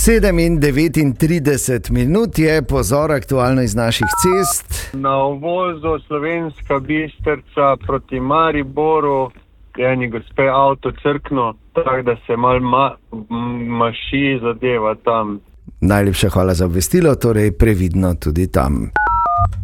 7:39 minut je, pozor, aktualno iz naših cest. Na uvozu Slovenska Bistrica proti Mariboru je eni gospe avto crkno, tako da se malo maši zadeva tam. Najlepša hvala za obvestilo, torej previdno tudi tam.